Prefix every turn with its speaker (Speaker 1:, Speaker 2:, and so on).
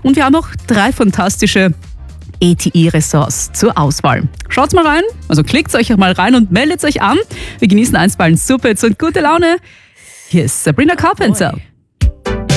Speaker 1: Und wir haben auch 3 fantastische ATI-Ressorts zur Auswahl. Schaut's mal rein, also klickt euch mal rein und meldet euch an. Wir genießen einstweilen Suppets und gute Laune. Hier ist Sabrina Carpenter.